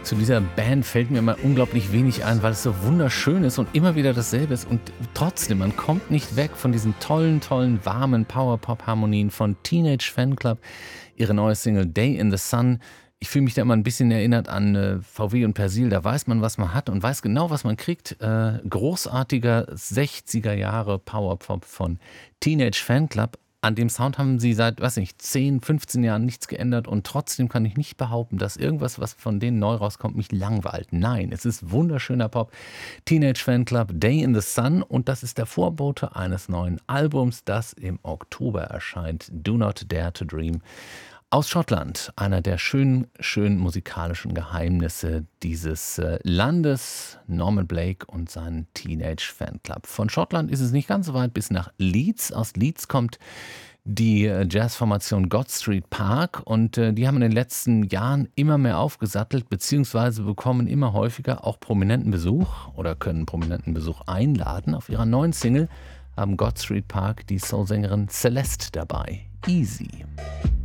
Zu dieser Band fällt mir immer unglaublich wenig ein, weil es so wunderschön ist und immer wieder dasselbe ist. Und trotzdem, man kommt nicht weg von diesen tollen, tollen, warmen Power-Pop-Harmonien von Teenage Fanclub. Ihre neue Single Day in the Sun. Ich fühle mich da immer ein bisschen erinnert an VW und Persil. Da weiß man, was man hat und weiß genau, was man kriegt. Großartiger 60er Jahre Power-Pop von Teenage Fanclub. An dem Sound haben sie seit, weiß nicht, 10, 15 Jahren nichts geändert und trotzdem kann ich nicht behaupten, dass irgendwas, was von denen neu rauskommt, mich langweilt. Nein, es ist wunderschöner Pop. Teenage Fanclub, Day in the Sun, und das ist der Vorbote eines neuen Albums, das im Oktober erscheint. Do Not Dare to Dream. Aus Schottland, einer der schönen musikalischen Geheimnisse dieses Landes, Norman Blake und sein Teenage Fanclub. Von Schottland ist es nicht ganz so weit bis nach Leeds. Aus Leeds kommt die Jazzformation God Street Park, und die haben in den letzten Jahren immer mehr aufgesattelt, beziehungsweise bekommen immer häufiger auch prominenten Besuch oder können prominenten Besuch einladen. Auf ihrer neuen Single haben God Street Park die Soulsängerin Celeste dabei. Easy.